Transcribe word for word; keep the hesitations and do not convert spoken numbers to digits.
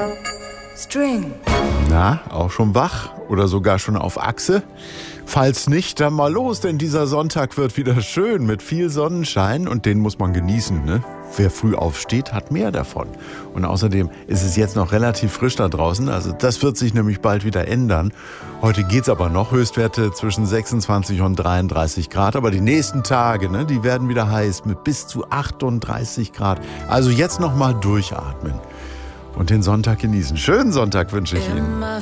String. Na, auch schon wach oder sogar schon auf Achse? Falls nicht, dann mal los, denn dieser Sonntag wird wieder schön mit viel Sonnenschein und den muss man genießen, ne? Wer früh aufsteht, hat mehr davon. Und außerdem ist es jetzt noch relativ frisch da draußen, also das wird sich nämlich bald wieder ändern. Heute geht's aber noch, Höchstwerte zwischen sechsundzwanzig und dreiunddreißig Grad, aber die nächsten Tage, ne, die werden wieder heiß mit bis zu achtunddreißig Grad. Also jetzt noch mal durchatmen und den Sonntag genießen. Schönen Sonntag wünsche ich Ihnen.